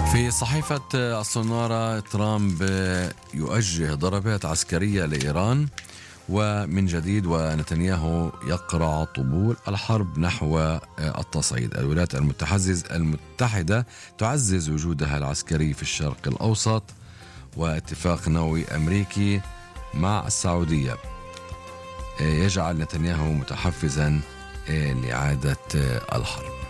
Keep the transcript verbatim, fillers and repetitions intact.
في صحيفة الصنارة، ترامب يوجه ضربات عسكرية لإيران ومن جديد، ونتنياهو يقرع طبول الحرب نحو التصعيد. الولايات المتحزز المتحدة تعزز وجودها العسكري في الشرق الأوسط، واتفاق نووي أمريكي مع السعودية يجعل نتنياهو متحفزا لإعادة الحرب.